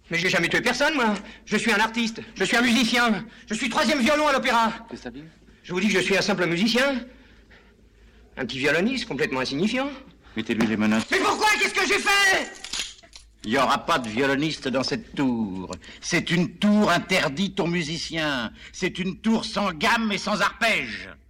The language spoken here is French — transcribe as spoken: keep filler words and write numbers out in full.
Mais j'ai jamais tué personne, moi. Je suis un artiste. Je suis un musicien. Je suis troisième violon à l'opéra. Qu'est-ce que ça dit? Je vous dis que je suis un simple musicien. Un petit violoniste complètement insignifiant. Mettez-lui les menottes. Mais pourquoi? Qu'est-ce que j'ai fait? Il n'y aura pas de violoniste dans cette tour. C'est une tour interdite aux musiciens. C'est une tour sans gamme et sans arpège.